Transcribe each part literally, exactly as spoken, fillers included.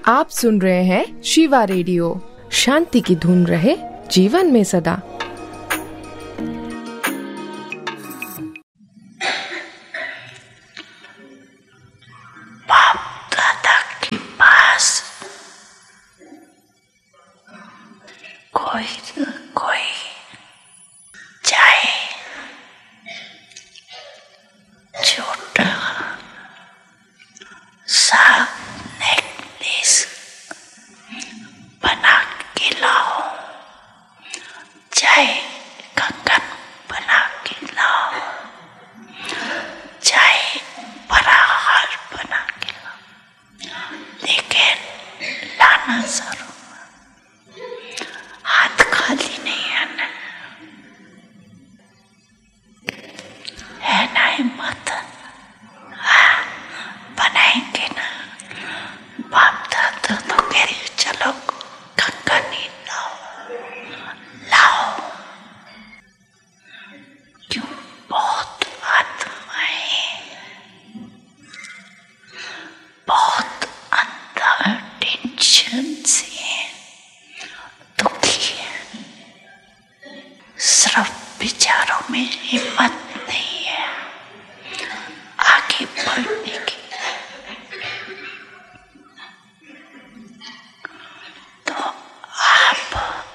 आप सुन रहे हैं शिवा रेडियो। शांति की धुन रहे जीवन में सदा। बाप दादा के पास कोई न कोई जाए, छोटा सा नेकलेस बना के लाओ, चाहे कंगन बना के लाओ, चाहे बड़ा हार बना के लाओ, लेकिन लाना जरूर, हाथ खाली नहीं आना है ना। हिम्मत हाँ, बनाएंगे ना। बाप दादा तो कह रही चलो कंगन ही लाओ लाओ, क्यों बहुत आत्माएं बहुत अंदर टेंशन से दुखी है, सिर्फ विचारों में हिम्मत नहीं है आगे बढ़ने की। तो आप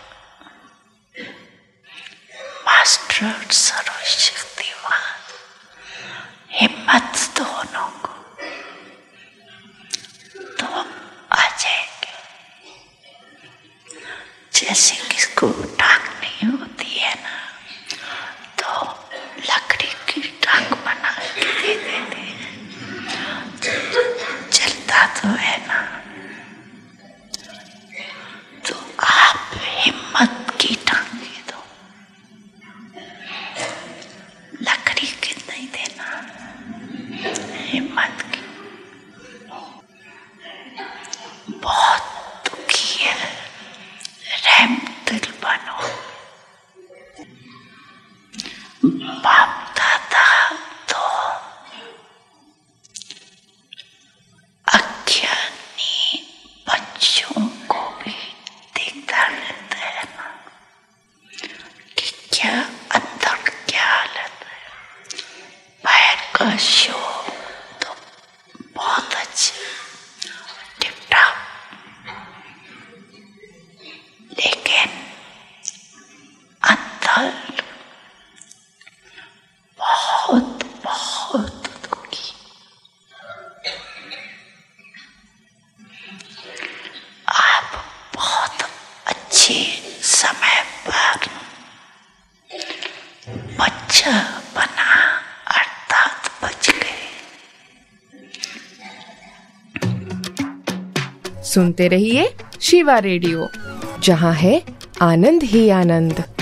मास्टर सर्वशक्तिवान हिम्मत दोनों को तो आ जाएंगे। जैसे किसको टांग नहीं होती है ना, तो लकड़ी की टांग बना के दे देते हैं, चलता तो है ना। तो आप हिम्मत की टांगे दो, लकड़ी की नहीं देना, हिम्मत की। बहुत दुखी है, रहम दिल बनो। बाप दादा तो अज्ञानी बच्चों को भी देखता रहता है ना कि क्या अंदर क्या हालत है। बाहर का शो तो बहुत अच्छा टिप-टाप, लेकिन अंदर बहुत बहुत दुखी। आप बहुत अच्छे समय पर बच्चा बना अर्थात बच गए। सुनते रहिए शिवा रेडियो, जहाँ है आनंद ही आनंद।